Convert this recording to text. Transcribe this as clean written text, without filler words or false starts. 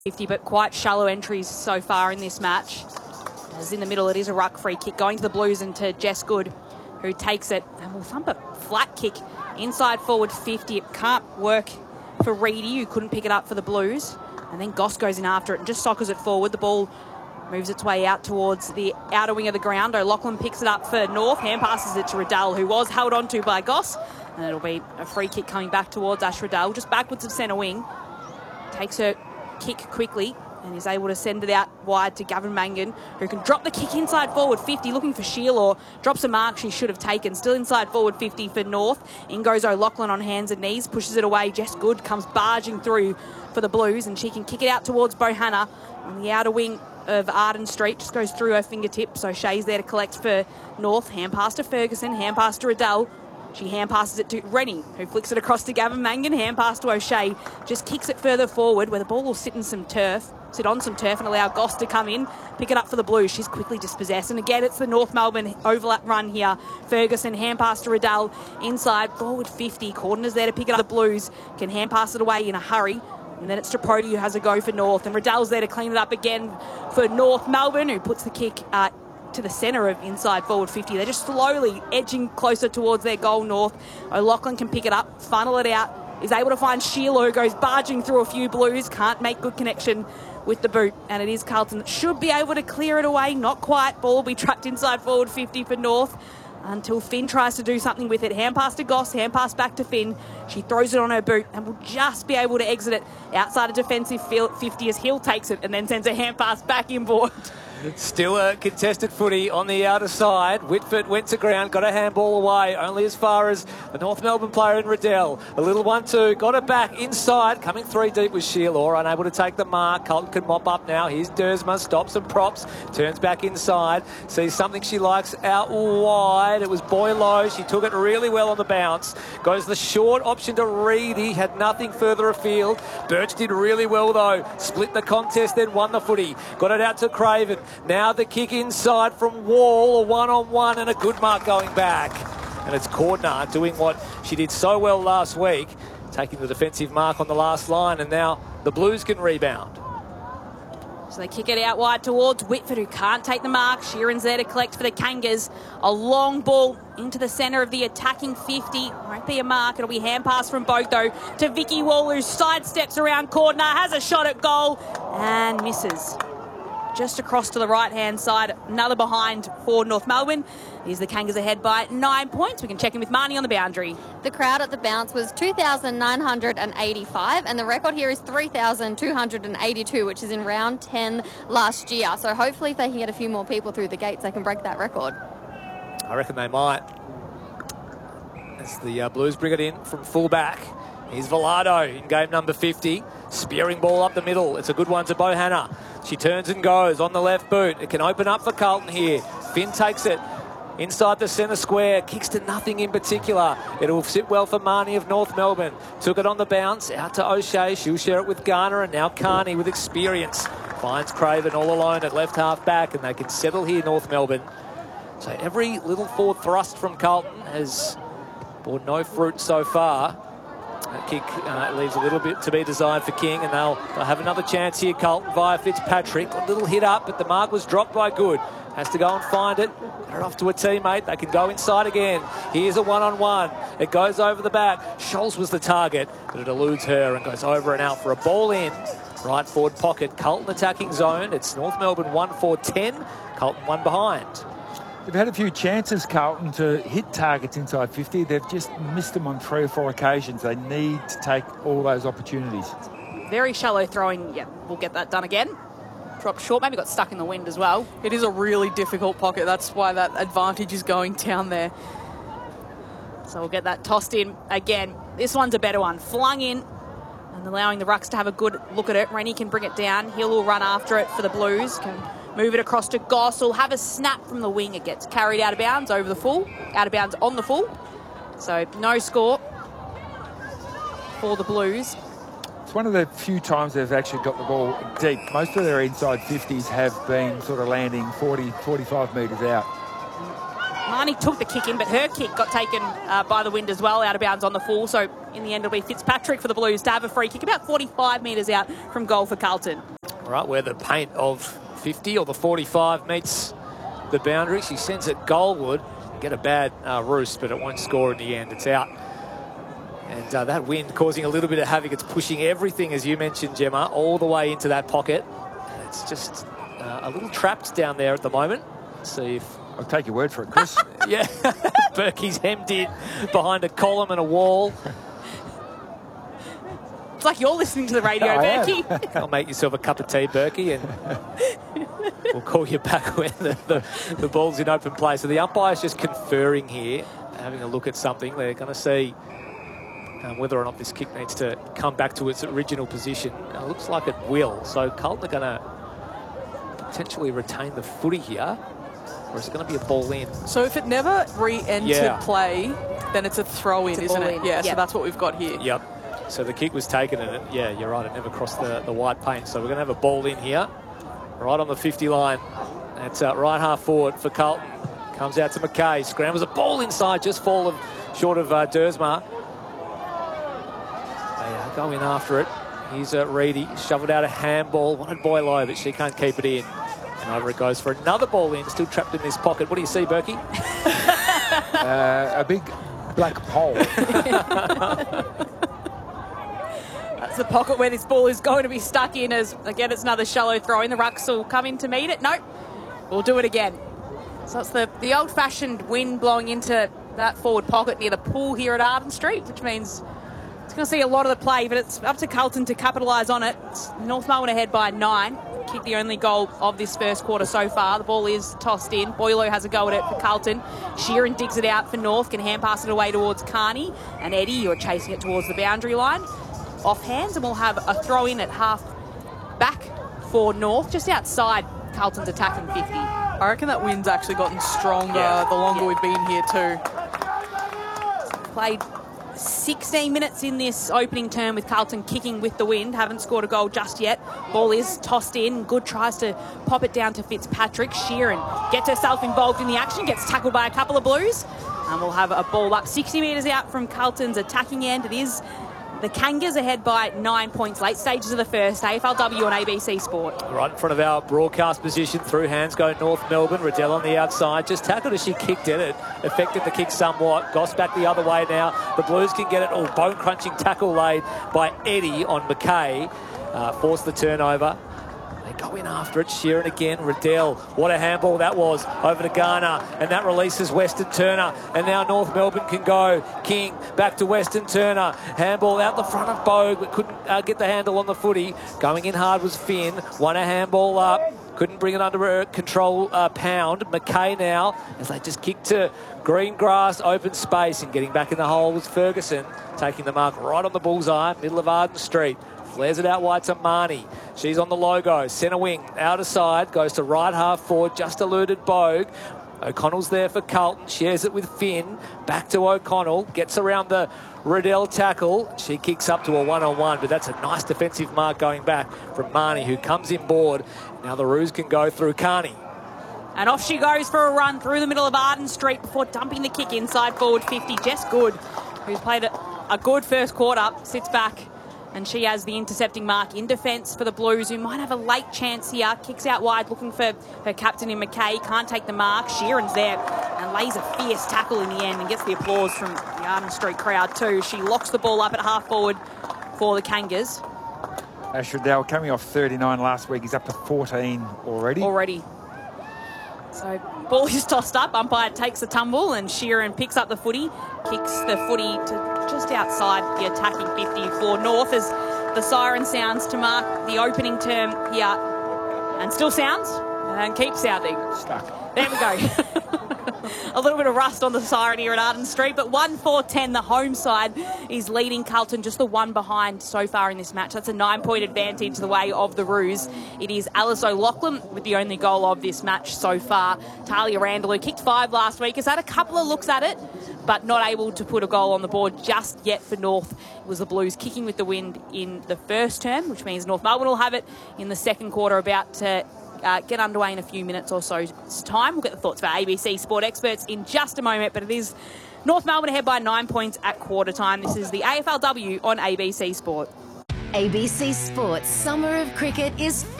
50, but quite shallow entries so far in this match. As in the middle, it is a ruck free kick going to the Blues and to Jess Good, who takes it and will thump a flat kick inside forward 50. It can't work for Reedy, who couldn't pick it up for the Blues. And then Goss goes in after it and just soccers it forward. The ball moves its way out towards the outer wing of the ground. O'Loughlin picks it up for North. Hand passes it to Riddell, who was held onto by Goss. And it'll be a free kick coming back towards Ash Riddell, just backwards of centre wing. Takes her kick quickly and is able to send it out wide to Gavin Mangan, who can drop the kick inside forward 50, looking for Sheila. Drops a mark she should have taken. Still inside forward 50 for North. In goes O'Loughlin on hands and knees, pushes it away. Jess Good comes barging through for the Blues, and she can kick it out towards Bohanna on the outer wing of Arden Street. Just goes through her fingertips. O'Shea's there to collect for North. Hand pass to Ferguson, hand pass to Riddell. She hand passes it to Rennie, who flicks it across to Gavin Mangan. Hand pass to O'Shea. Just kicks it further forward where the ball will sit on some turf and allow Goss to come in, pick it up for the Blues. She's quickly dispossessed. And again, it's the North Melbourne overlap run here. Ferguson, hand pass to Riddell. Inside, forward 50. Corden is there to pick it up. The Blues can hand pass it away in a hurry. And then it's Tripodi who has a go for North. And Riddell's there to clean it up again for North Melbourne, who puts the kick to the centre of inside forward 50. They're just slowly edging closer towards their goal, North. O'Loughlin can pick it up, funnel it out, is able to find Sheila, who goes barging through a few Blues, can't make good connection with the boot, and it is Carlton that should be able to clear it away. Not quite. Ball will be trapped inside forward 50 for North until Finn tries to do something with it. Hand pass to Goss, hand pass back to Finn. She throws it on her boot and will just be able to exit it outside a defensive field 50 as Hill takes it and then sends a hand pass back inboard. Still a contested footy on the outer side. Whitford went to ground, got a handball away, only as far as the North Melbourne player in Riddell. A little 1-2, got it back inside, coming 3 deep with Sheila, unable to take the mark. Carlton can mop up now. Here's Dersma, stops and props, turns back inside, sees something she likes out wide. It was Boylo. She took it really well on the bounce. Goes the short option to Reedy, had nothing further afield. Birch did really well though. Split the contest, then won the footy. Got it out to Craven. Now the kick inside from Wall, a one-on-one and a good mark going back. And it's Cordner doing what she did so well last week, taking the defensive mark on the last line, and now the Blues can rebound. So they kick it out wide towards Whitford, who can't take the mark. Sheeran's there to collect for the Kangas. A long ball into the centre of the attacking 50. Won't be a mark. It'll be hand pass from Bogdo to Vicky Wall, who sidesteps around Cordner, has a shot at goal and misses. Just across to the right-hand side, another behind for North Melbourne. Here's the Kangas ahead by 9 points. We can check in with Marnie on the boundary. The crowd at the bounce was 2,985, and the record here is 3,282, which is in round 10 last year. So hopefully if they can get a few more people through the gates, they can break that record. I reckon they might. As the Blues bring it in from full-back. Here's Velado in game number 50. Spearing ball up the middle. It's a good one to Bohanna. She turns and goes on the left boot. It can open up for Carlton here. Finn takes it inside the centre square. Kicks to nothing in particular. It'll sit well for Marnie of North Melbourne. Took it on the bounce. Out to O'Shea. She'll share it with Garner. And now Carney with experience. Finds Craven all alone at left half back. And they can settle here, North Melbourne. So every little forward thrust from Carlton has borne no fruit so far. That kick leaves a little bit to be desired for King, and they'll have another chance here, Carlton, via Fitzpatrick. A little hit up, but the mark was dropped by Good. Has to go and find it. Get it off to a teammate. They can go inside again. Here's a one-on-one. It goes over the back. Scholes was the target, but it eludes her and goes over and out for a ball in. Right forward pocket. Carlton attacking zone. It's North Melbourne 1-4-10. Carlton 1 behind. They've had a few chances, Carlton, to hit targets inside 50. They've just missed them on 3 or 4 occasions. They need to take all those opportunities. Very shallow throwing. Yeah, we'll get that done again. Dropped short, maybe got stuck in the wind as well. It is a really difficult pocket. That's why that advantage is going down there. So we'll get that tossed in again. This one's a better one. Flung in and allowing the Rucks to have a good look at it. Rennie can bring it down. Hill will run after it for the Blues. Can move it across to Goss. Will have a snap from the wing. It gets carried out of bounds over the full. Out of bounds on the full. So no score for the Blues. It's one of the few times they've actually got the ball deep. Most of their inside 50s have been sort of landing 40, 45 metres out. Carney took the kick in, but her kick got taken by the wind as well, out of bounds on the full. So in the end, it'll be Fitzpatrick for the Blues to have a free kick about 45 metres out from goal for Carlton. Right where the paint of 50 or the 45 meets the boundary. She sends it goalward. Get a bad roost, but it won't score in the end. It's out. And that wind causing a little bit of havoc. It's pushing everything, as you mentioned, Gemma, all the way into that pocket. And it's just a little trapped down there at the moment. Let's see if... I'll take your word for it, Chris. Yeah, Berkey's hemmed in behind a column and a wall. It's like you're listening to the radio, Berkey. I'll make yourself a cup of tea, Berkey, and we'll call you back when the ball's in open play. So the umpire's just conferring here, having a look at something. They're going to see whether or not this kick needs to come back to its original position. It looks like it will. So Carlton are going to potentially retain the footy here, or is it going to be a ball in? So if it never re-entered play, then it's a throw-in, isn't it? Yeah, so that's what we've got here. Yep. So the kick was taken, and yeah, you're right, it never crossed the white paint. So we're going to have a ball in here, right on the 50 line. That's right half forward for Carlton. Comes out to McKay, scrambles a ball inside, just short of Dersma. They go in after it. Here's Reedy, shoveled out a handball, wanted Boylo, but she can't keep it in. And over it goes for another ball in, still trapped in this pocket. What do you see, Berkey? A big black pole. That's the pocket where this ball is going to be stuck in, as again it's another shallow throw in. The rucks will come in to meet it. Nope, we'll do it again. So it's the old-fashioned wind blowing into that forward pocket near the pool here at Arden Street, which means it's going to see a lot of the play, but it's up to Carlton to capitalise on it. It's North Melbourne ahead by 9. Kick the only goal of this first quarter so far. The ball is tossed in. Boylo has a go at it for Carlton. Sheeran digs it out for North, can hand pass it away towards Carney. And Eddie, you're chasing it towards the boundary line. Off hands, and we'll have a throw in at half back for North, just outside Carlton's attacking 50. I reckon that wind's actually gotten stronger the longer we've been here too. Played 16 minutes in this opening term with Carlton kicking with the wind. Haven't scored a goal just yet. Ball is tossed in. Good tries to pop it down to Fitzpatrick. Sheeran gets herself involved in the action, gets tackled by a couple of Blues. And we'll have a ball up 60 metres out from Carlton's attacking end. It is the Kangas ahead by 9 points. Late stages of the first. AFLW on ABC Sport. Right in front of our broadcast position. Through hands go North Melbourne. Riddell on the outside. Just tackled as she kicked at it. Affected the kick somewhat. Goss back the other way now. The Blues can get it. Oh, bone-crunching tackle laid by Eddie on McKay. Forced the turnover. They go in after it. Sheeran again. Riddell. What a handball that was. Over to Garner. And that releases Weston Turner. And now North Melbourne can go. King back to Weston Turner. Handball out the front of Bogue, but couldn't get the handle on the footy. Going in hard was Finn. Won a handball up. Couldn't bring it under control. Pound. McKay now, as they just kick to green grass, open space, and getting back in the hole was Ferguson. Taking the mark right on the bullseye. Middle of Arden Street. Flares it out wide to Marnie. She's on the logo. Centre wing, outer side, goes to right half forward, just eluded Bogue. O'Connell's there for Carlton, shares it with Finn. Back to O'Connell, gets around the Riddell tackle. She kicks up to a one-on-one, but that's a nice defensive mark going back from Marnie, who comes inboard. Now the Roos can go through Carney. And off she goes for a run through the middle of Arden Street before dumping the kick inside forward 50. Jess Good, who's played a good first quarter, sits back. And she has the intercepting mark in defence for the Blues, who might have a late chance here. Kicks out wide, looking for her captain in McKay. Can't take the mark. Sheeran's there and lays a fierce tackle in the end and gets the applause from the Arden Street crowd too. She locks the ball up at half forward for the Kangas. Ash Riddell coming off 39 last week. He's up to 14 already. So ball is tossed up. Umpire takes the tumble and Sheeran picks up the footy. Kicks the footy to just outside the attacking 50 for North as the siren sounds to mark the opening term here. And still sounds and keeps sounding. Stuck. There we go. A little bit of rust on the siren here at Arden Street, but 1-4-10, the home side is leading Carlton, just the one behind so far in this match. That's a 9-point advantage the way of the Roos. It is Alice O'Loughlin with the only goal of this match so far. Talia Randall, who kicked 5 last week, has had a couple of looks at it, but not able to put a goal on the board just yet for North. It was the Blues kicking with the wind in the first term, which means North Melbourne will have it in the second quarter, about to get underway in a few minutes or so's time. We'll get the thoughts of our ABC Sport experts in just a moment, but it is North Melbourne ahead by 9 points at quarter time. This is the AFLW on ABC Sport. ABC Sport's Summer of Cricket is